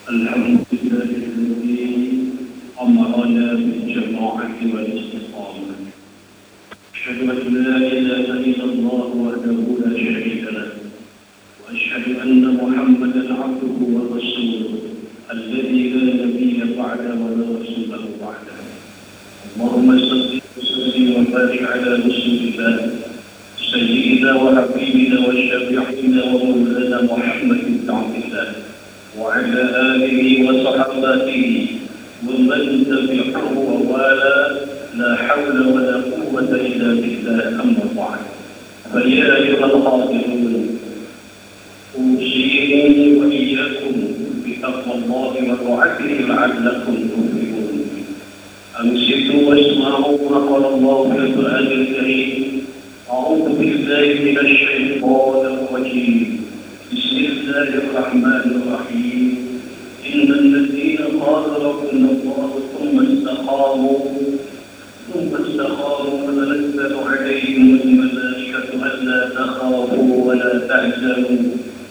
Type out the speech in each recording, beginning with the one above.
الحمد لله الذي أمرنا بالجماعة والاستقامة. أشهد أن لا إله إلا الله وحده لا شريك له، وأشهد أن محمدا عبده ورسوله الذي لا نبي بعده ولا رسول بعده. اللهم صل وسلم وبارك على رسول الله سيدنا وحبيبنا وشفيعنا ومولانا محمد بن عبد الله وعلى آله وصحبه ومن تبعه ووالاه، لا حول ولا قوة إلا بالله. أما بعد، فيا أيها الحاضرون، أوصيكم وإياكم بتقوى الله وطاعته لعلكم تفلحون. أنصتوا واسمعوا ما قال الله في القرآن الكريم. أعوذ بالله من الشيطان الرجيم. بسم الله الرحمن الرحيم. إن الذين قالوا ربنا الله ثم استقاموا تنزل عليهم الملائكة ألا تخافوا ولا تحزنوا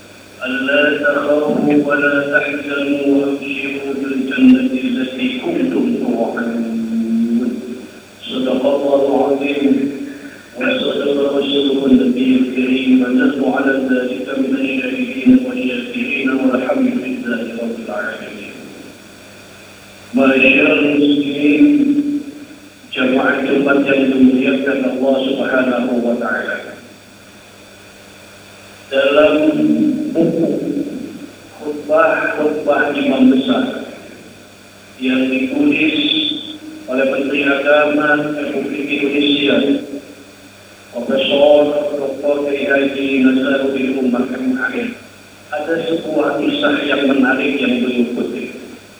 وأبشروا بالجنة التي كنتم توعدون. صدق الله العظيم وصدق رسوله النبي الكريم، ونحن على ذلك من الشاهدين والشاكرين والحمد لله رب العالمين. معاشر المسلمين، jamaah Jumat yang dimuliakan Allah Subhanahu wa Ta'ala, dalam buku khutbah Imam Besar yang ditulis oleh Menteri Agama Republik Indonesia Profesor Dr. Haji Nasaruddin Umar M.A., ada sebuah kisah yang menarik yang beliau kutip.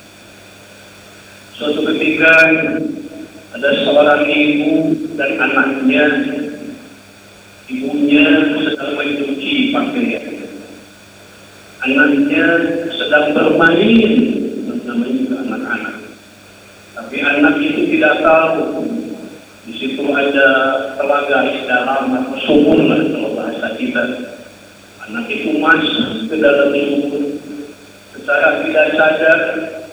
Suatu ketika ada seorang ibu dan anaknya. Ibunya sedang mencuci pakaian, anaknya sedang bermain bersama juga anak-anak. Tapi anak itu tidak tahu di situ ada telaga di dalam atau sumur lah kalau bahasa kita. Anak itu masuk ke dalam sumur. Secara tidak sadar,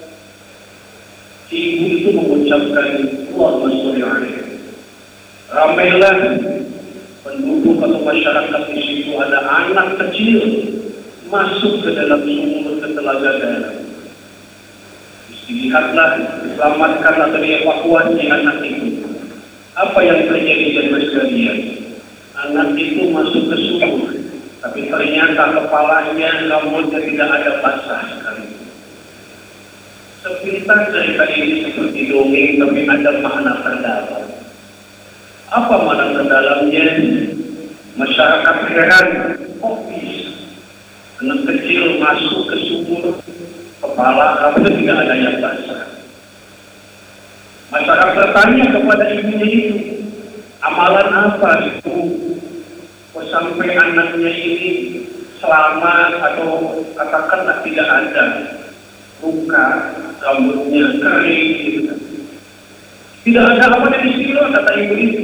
ibu itu mengucapkan Allahumma sholli alaihi. Ramailah penduduk atau masyarakat di situ, ada anak kecil masuk ke dalam sumur, ke telaga dalam. Dilihatlah, diselamatkan atau dievakuasi anak itu. Apa yang terjadi dengan sekalian? Anak itu masuk ke sumur, tapi ternyata kepalanya, rambutnya tidak ada basah sekali. Sepintas cerita ini seperti dongeng, tapi ada makna terdalam. Apa makna terdalamnya? Masyarakat heran, kok bisa anak kecil masuk ke sumur, kepala rambutnya tidak ada yang basah. Masyarakat bertanya kepada ibunya itu, amalan apa itu sampai anaknya ini selamat atau katakanlah tidak ada luka, rambutnya kering gitu. Tidak ada apa-apa di situ, kata ibu itu.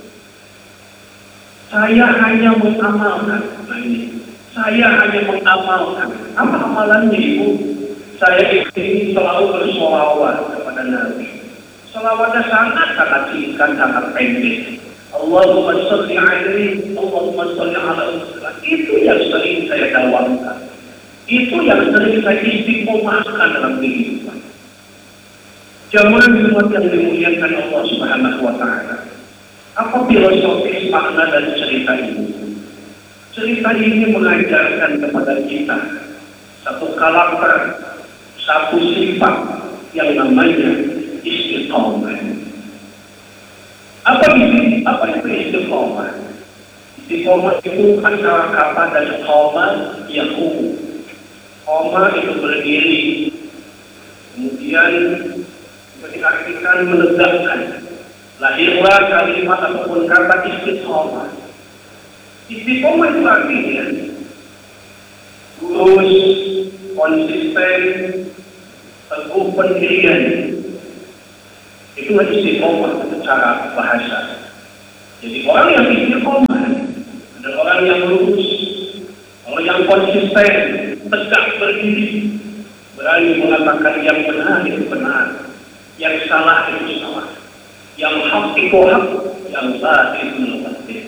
Saya hanya mengamalkan. Saya hanya mengamalkan. Apa amalannya, Ibu? Saya ini selalu bersolawat kepada Nabi. Solawatnya sangat singkat, sangat pendek. Allahumma sholli alaihi, Allahumma sholli ala Rasulullah. Itu yang sering saya dakwahkan. Itu yang sering saya istiqomahkan dalam kehidupan. Jamaah Jumat yang dimuliakan Allah Subhanahu wa Ta'ala. Apa filosofis makna dari cerita ini? Cerita ini mengajarkan kepada kita satu karakter, satu sifat yang namanya istiqomah. Apa itu istiqomah? Istiqomah itu antara kata dari qoma yaqumu. Qoma itu berdiri, kemudian diartikan menegakkan. Lahirlah kalimat ataupun kata istiqomah. Istiqomah itu artinya lurus, konsisten, teguh pendirian. Itu istiqomah secara bahasa. Jadi orang yang istiqomah ada orang yang lurus, orang yang konsisten, tegak berdiri, berani mengatakan yang benar itu benar, yang salah itu salah, yang hak itu hak, yang batil itu batil.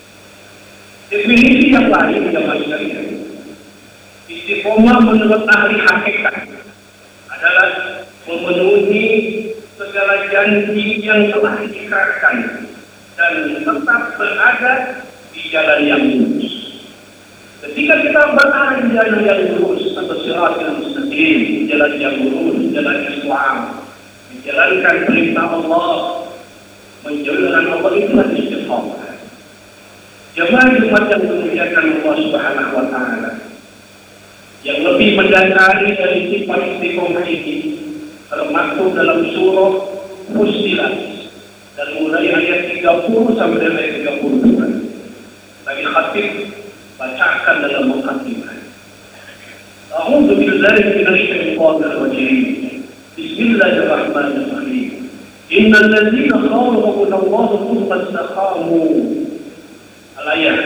Definisi yang lain jamaah sekalian, istiqomah menurut ahli hakikat adalah memenuhi segala janji yang telah diikrarkan dan tetap berada di jalan yang lurus. Ketika kita berada di jalan yang lurus atau siratal mustaqim, jalan yang lurus, jalan Islam, menjalankan perintah Allah, menjalankan Allah, itulah istiqomah. Jemaah Jumat yang dimuliakan Allah Subhanahu wa taala, yang lebih mendasari dari sifat istiqomah ini termasuk dalam surah Fussilat dan mulai ayat 30 sampai ayat 32. Tadi khatib bacakan dalam mukadimah. A'udzu billahi minasy syaithanir rajim. Bismillahirrahmanirrahim. Innal ladzina qalu rabbuna Allah tsumma istaqamu. Al-ayat.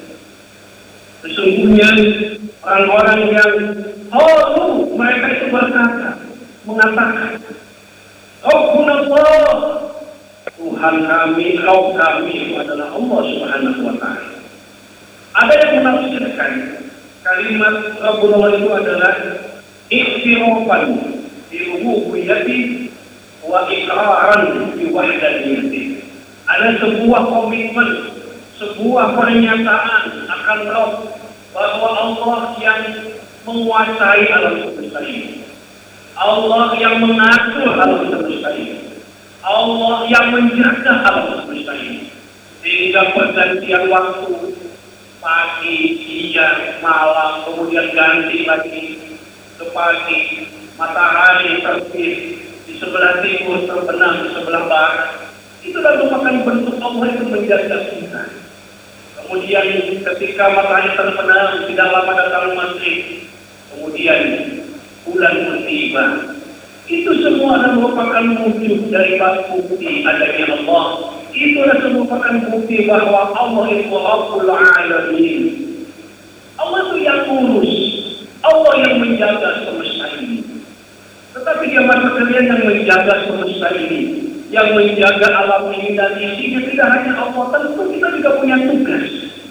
Sesungguhnya orang-orang yang mereka itu berkata, mengatakan, Rabbuna Allah, Tuhan kami, Rabb kami adalah Allah Subhanahu wa taala. Ada yang menafsirkan kalimat Rabbuna Allah itu adalah iktirafan bi rububiyyati wa iqraran bi wahdaniyati. Ada sebuah komitmen, sebuah pernyataan akan Rabb bahwa Allah yang menguasai alam semesta ini, Allah yang mengatur alam semesta ini, Allah yang menjaga alam semesta ini, sehingga pergantian waktu pagi, siang, malam, kemudian ganti lagi ke pagi, matahari terbit di sebelah timur, terbenam di sebelah barat. Itulah merupakan bentuk Allah yang menjaga kita. Kemudian ketika matahari terbenam, tidak lama datang maghrib, kemudian bulan pun tiba. Itu semua adalah merupakan wujud dari bukti adanya Allah. Itu adalah merupakan bukti bahwa Allah itu Rabbul Alamin. Allah itu yang urus, Allah yang menjaga semesta ini. Tetapi dia masuk kalian yang menjaga semesta ini, yang menjaga alam ini dan isinya tidak hanya Allah, tentu kita juga punya tugas.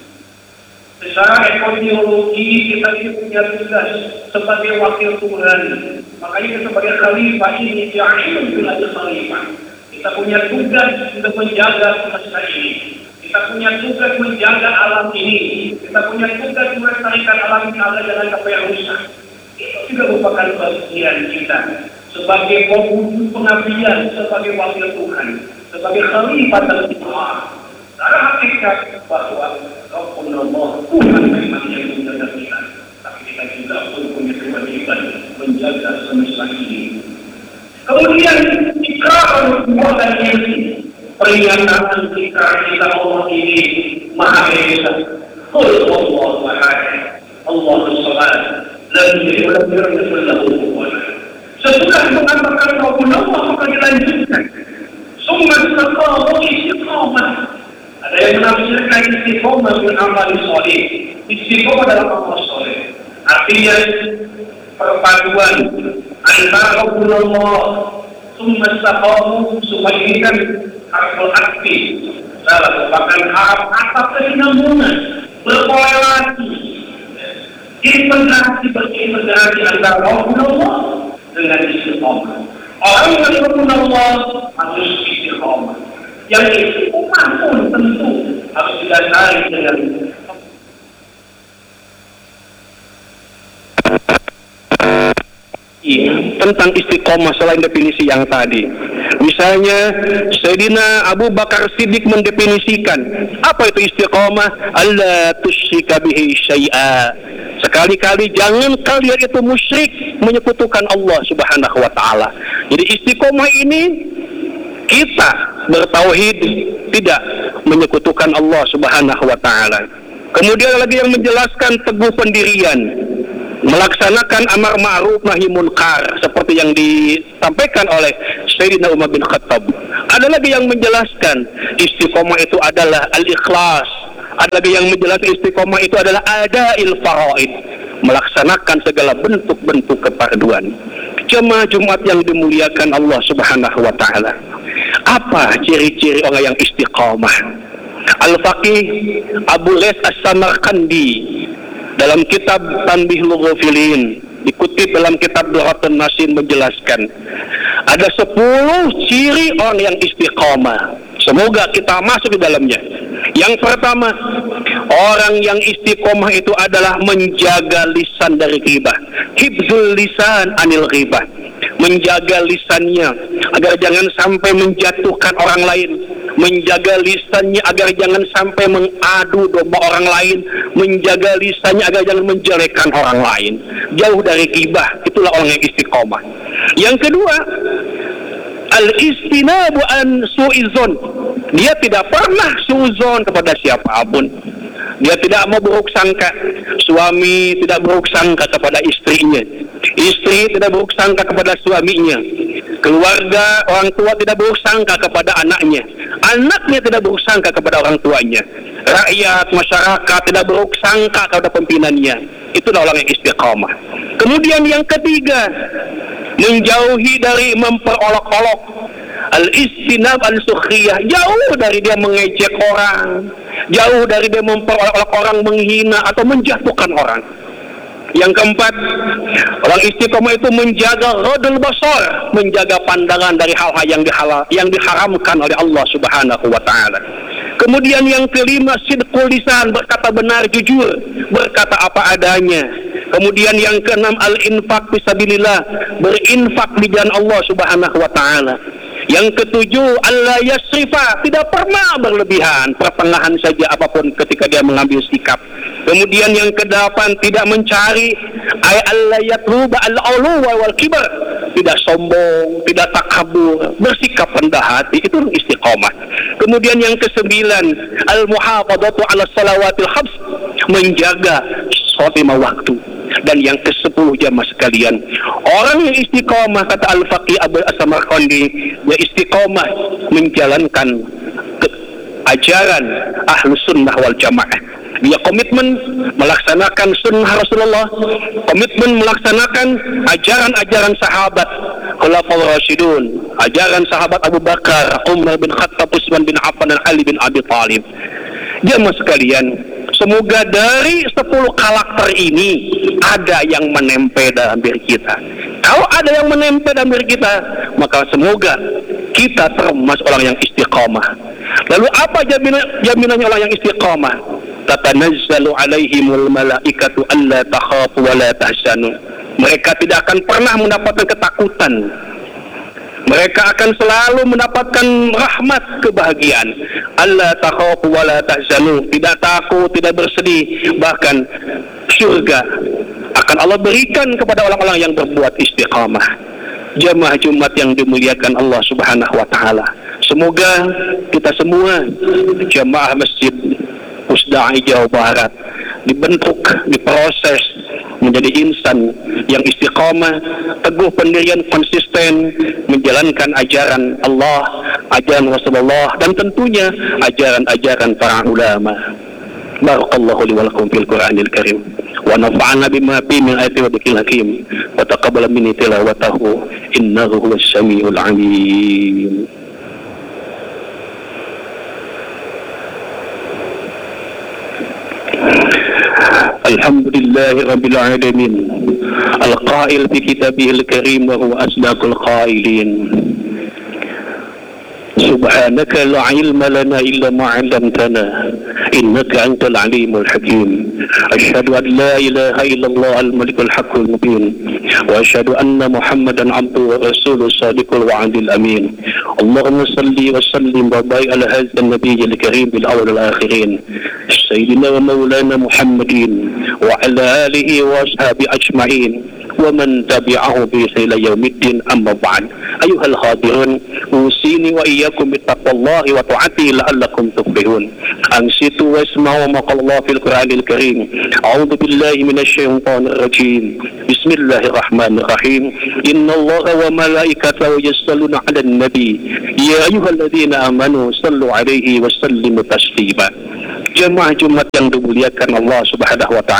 Secara ekonomiologi kita punya tugas sebagai wakil Tuhan. Makanya kita sebagai khalifah ini ja'ilun bil khalifah. Kita punya tugas untuk menjaga semesta ini. Kita punya tugas menjaga alam ini. Kita punya tugas melestarikan alam ini agar jangan sampai rusak. Itu juga merupakan bagian kita sebagai wujud pengabdian, sebagai wakil Tuhan, sebagai khalifah Allah. Secara hakikat bahwa Rabbuna Allah, Tuhan memang yang menjaga kita, tapi kita juga pun punya kewajiban menjaga semesta ini. Kemudian ikrar Allah dan ini pernyataan kita Allah ini Maha Esa. Qul Allahu ahad, Allahus samad, lam yalid wa lam yulad lahu kufuwan ahad. Setelah mengatakan Rabbuna Allah, maka dilanjutkan summa istaqamu istiqamah. Ada yang menafsirkan istiqamah bil amal shalih. Istiqamah dalam amal shalih artinya perpaduan antara Rabbuna Allah summa istaqamu, supaya ini kan harful aktif dalam merupakan harap atap kesinambungan, berkorelasi, integrasi antara Rabbuna Allah dengan istiqamah. Orang yang Rabbuna Allah harus istiqamah. Yang istiqamah pun tentu harus didasari dengan tentang istiqomah selain definisi yang tadi. Misalnya Sayyidina Abu Bakar Siddiq mendefinisikan apa itu istiqomah, alla tusyrika bihi syai'a. Sekali-kali jangan kalian itu musyrik, menyekutukan Allah Subhanahu wa taala. Jadi istiqomah ini kita bertauhid, tidak menyekutukan Allah Subhanahu wa taala. Kemudian lagi yang menjelaskan teguh pendirian, melaksanakan amar ma'ruf nahi munkar seperti yang disampaikan oleh Sayyidina Umar bin Khattab. Ada lagi yang menjelaskan istiqomah itu adalah al-ikhlas. Ada lagi yang menjelaskan istiqomah itu adalah adail faraid, melaksanakan segala bentuk-bentuk keparduan. Jemaah Jumat yang dimuliakan Allah Subhanahu wa taala. Apa ciri-ciri orang yang istiqamah? Al-Faqih Abu Lais As-Samarqandi dalam kitab Tanbihul Ghafilin, dikutip dalam kitab Durratun Nasin, menjelaskan ada 10 ciri orang yang istiqamah. Semoga kita masuk di dalamnya. Yang pertama, orang yang istiqomah itu adalah menjaga lisan dari ghibah. Hifdzul lisan anil ghibah. Menjaga lisannya agar jangan sampai menjatuhkan orang lain. Menjaga lisannya agar jangan sampai mengadu domba orang lain. Menjaga lisannya agar jangan menjelekkan orang lain. Jauh dari ghibah. Itulah orang yang istiqomah. Yang kedua, al-istinabu an su'izon. Dia tidak pernah su'izon kepada siapapun. Dia tidak mau buruk sangka. Suami tidak buruk sangka kepada istrinya. Istri tidak buruk sangka kepada suaminya. Keluarga, orang tua tidak buruk sangka kepada anaknya. Anaknya tidak buruk sangka kepada orang tuanya. Rakyat, masyarakat tidak buruk sangka kepada pimpinannya. Itulah orang yang istiqamah. Kemudian yang ketiga, menjauhi dari memperolok-olok. Al-istinab al-sukhriyah, jauh dari dia mengejek orang, jauh dari dia memperolok-olok orang, menghina atau menjatuhkan orang. Yang keempat, orang istiqomah itu menjaga ghadul basar, menjaga pandangan dari hal-hal yang diharamkan oleh Allah Subhanahu wa taala. Kemudian yang kelima, sidqul lisan, berkata benar, jujur, berkata apa adanya. Kemudian yang keenam, al-infaq fisabilillah, berinfak di jalan Allah Subhanahu wa taala. Yang ketujuh, alla yasrifa, tidak pernah berlebihan, pertengahan saja apapun ketika dia mengambil sikap. Kemudian yang kedelapan, tidak mencari ay alla yatluba al-ulu wal kibar, tidak sombong, tidak takabur, bersikap rendah hati, itu istiqomah. Kemudian yang kesembilan, al-muhafadzatu ala salawatil khams, menjaga sholat 5 waktu. Dan yang ke-10 jamaah sekalian, orang yang istiqomah, kata Al-Faqih Abu As-Samarqandi, dia istiqomah menjalankan ajaran Ahlus Sunnah wal Jamaah. Dia komitmen melaksanakan sunnah Rasulullah, komitmen melaksanakan ajaran-ajaran sahabat Khulafaur Rasyidun, ajaran sahabat Abu Bakar, Umar bin Khattab, Utsman bin Affan, dan Ali bin Abi Thalib. Jamaah sekalian, semoga dari 10 karakter ini ada yang menempel dalam diri kita. Kalau ada yang menempel dalam diri kita, maka semoga kita termasuk orang yang istiqamah. Lalu apa jaminannya orang yang istiqamah? Tatanazzalu alaihimul malaikatu alla takhafu wa la tahzanu. Mereka tidak akan pernah mendapatkan ketakutan. Mereka akan selalu mendapatkan rahmat, kebahagiaan. Alla takhafu wa la tahzanu, tidak takut, tidak bersedih, bahkan surga akan Allah berikan kepada orang-orang yang berbuat istiqamah. Jamaah Jumat yang dimuliakan Allah Subhanahu wa taala, semoga kita semua jamaah Masjid Pusdai Jawa Barat dibentuk, diproses menjadi insan yang istiqamah, teguh pendirian, konsisten menjalankan ajaran Allah, ajaran Rasulullah, dan tentunya ajaran-ajaran para ulama. Barakallahu li wa lakum fil Qur'anil Karim wa nafa'ana bima fihi min ayati wa dzikril hakim wa taqabbal minni tilawatahu innahu huwas samiul alim. Alhamdulillahi rabbil alamin, al-qail fi kitabihil karim wa huwa asdaqul qailin. Subhanaka la ilma lana illa ma 'allamtana innaka antal alimul hakim. Asyhadu an la ilaha illallah al-malikul haqqul mubin wa asyhadu anna Muhammadan 'abduhu wa rasuluhu shadiqul wa'dil amin. Allahumma salli wa sallim wa barik ala hadzal nabiyil karim bil awwal wal akhirin sayyidina wa maulana Muhammadin wa ala alihi wa ashabi ajma'in wa man tabi'ahu bi ihsan ila yaumiddin, amma ba'd. Ayuhal hadirun, usini wa iyyakum bittaqwallahi wa ta'atihi la'allakum tuflihun. Ansitu wasma'u ma qala Allah fil Qur'anil Karim. A'udzu billahi minasy syaithanir rajim. Bismillahirrahmanirrahim. Innallaha wa malaikatahu yusholluna 'alan nabi. Ya ayyuhalladzina amanu shallu 'alaihi wa sallimu taslima. Jemaah Jumat yang dimuliakan Allah Subhanahu wa taala,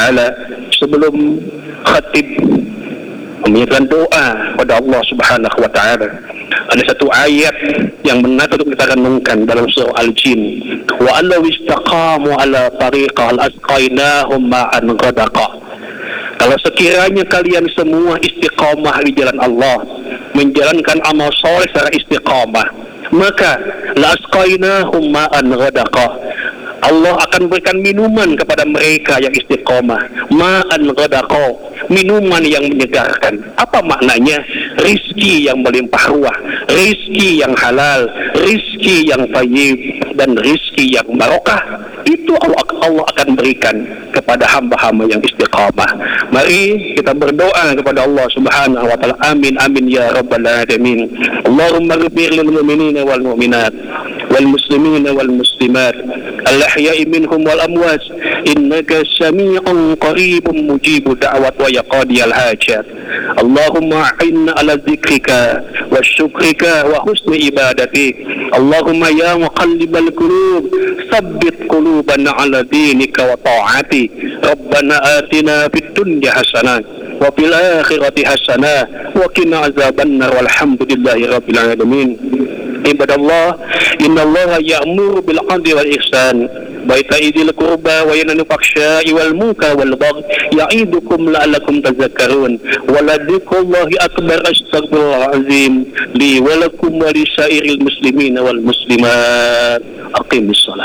taala, sebelum khatib meminta doa kepada Allah Subhanahu wa taala, ada satu ayat yang menarik untuk kita renungkan dalam surah Al-Jin. Wa allaw istaqamu ala tariqah al-asqainahum ma'an ghadaqa. Kalau sekiranya kalian semua istiqamah di jalan Allah, menjalankan amal soleh secara istiqamah, maka la-asqainahum ma'an ghadaqa. Allah akan berikan minuman kepada mereka yang istiqamah. Ma'an ghadaqa, minuman yang menyegarkan. Apa maknanya? Rizki yang melimpah ruah, rizki yang halal, rizki yang thayyib, dan rizki yang barokah. Itu Allah akan berikan kepada hamba-hamba yang istiqamah. Mari kita berdoa kepada Allah Subhanahu wa taala. Amin amin ya rabbal alamin. Allahumma ighfir lil mu'minina wal mu'minat wal muslimina wal muslimat al-ahya'i minhum wal amwat innaka sami'un qaribun mujibud da'wat wa yaqdiyal hajat. Allahumma a'inna ala dzikrika wa syukrika wa husni ibadatik. Allahumma ya muqallibal qulub tsabbit qulubana ala dinika wa ta'atik. Rabbana atina fid dunya hasanah wa fil akhirati hasanah wa qina azabannar walhamdulillahi rabbil alamin. Ibadallah, innallaha ya'muru bil 'adli wal ihsan wa ita'i dzil qurba wa yanha 'anil fahsya'i wal munkari wal baghi ya'idukum la'allakum tadhakkarun. Wa ladzikrullahi akbar. Astaghfirullahal azim li wa lakum wa li sa'iril muslimin wal muslimat. Aqimus shalah.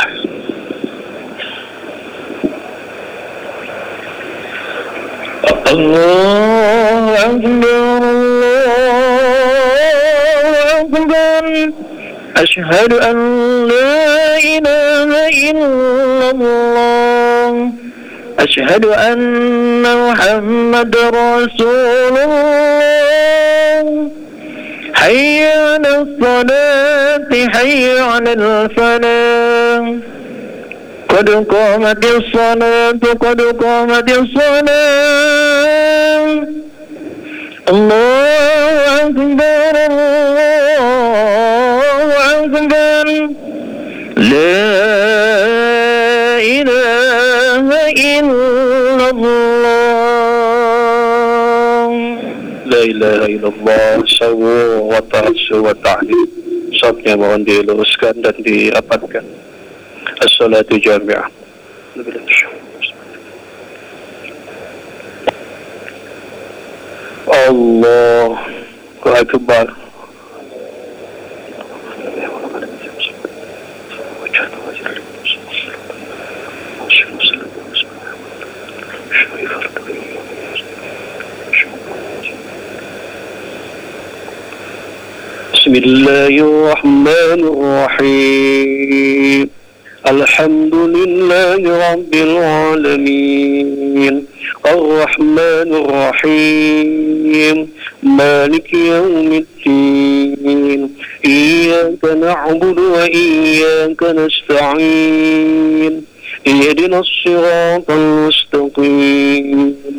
Allahu akbar, Allahu akbar. Asyhadu an la ilaha illallah. Asyhadu anna Muhammadar Rasulullah. Hayya 'alas salati, hayya 'alal falah. Qad qamatis salatu, qad qamatis salat. Allahu akbar, Allahu akbar. La ilaha illallah. La ilaha illallah. Sawu wa ta'asu wa ta'lim. Sabnya mohon diluruskan dan dirapatkan. As-salatu jami'ah. Allahu akbar. Bismillahirrahmanirrahim. Alhamdulillahi rabbil alamin. Ar-Rahmanir Rahim. Maliki yaumiddin. Iyyaka na'budu wa iyyaka nasta'in. Ihdinas siratal mustaqim.